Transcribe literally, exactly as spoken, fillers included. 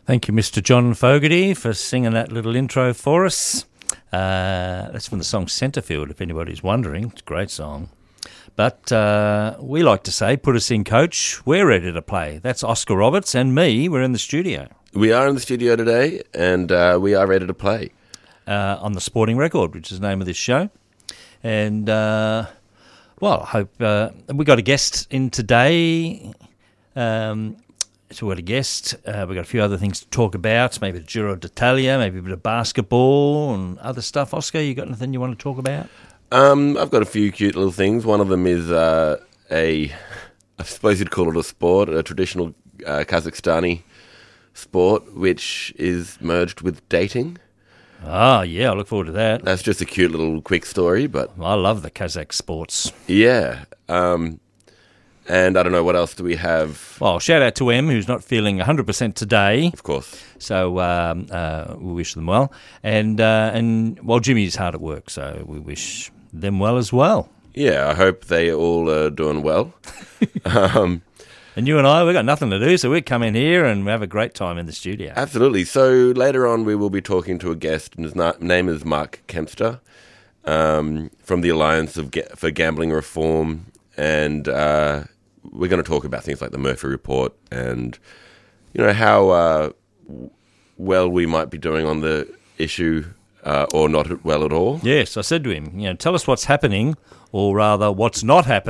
Thank you, Mister John Fogarty, for singing that little intro for us. Uh, that's from the song Centrefield, if anybody's wondering. It's a great song. But uh, we like to say, put us in, coach. We're ready to play. That's Oscar Roberts and me. We're in the studio. We are in the studio today, and uh, we are ready to play. Uh, on the Sporting Record, which is the name of this show. And, uh, well, I hope uh, we got a guest in today. Um, so we've got a guest. Uh, we've got a few other things to talk about, maybe the Giro d'Italia, maybe a bit of basketball and other stuff. Oscar, you got anything you want to talk about? Um, I've got a few cute little things. One of them is uh, a, I suppose you'd call it a sport, a traditional uh, Kazakhstani sport, which is merged with dating. Ah, yeah, I look forward to that. That's just a cute little quick story, but... I love the Kazakh sports. Yeah. Um, and I don't know, what else do we have? Well, shout out to Em, who's not feeling one hundred percent today. Of course. So um, uh, we wish them well. And, uh, and well, Jimmy's hard at work, so we wish them well as well. Yeah, I hope they all are doing well. um And you and I, we've got nothing to do, so we come in here and we have a great time in the studio. Absolutely. So later on we will be talking to a guest, and his na- name is Mark Kempster, um, from the Alliance of Ga- for Gambling Reform, and uh, we're going to talk about things like the Murphy Report and, you know, how uh, well we might be doing on the issue uh, or not well at all. Yes, I said to him, you know, tell us what's happening, or rather what's not happening.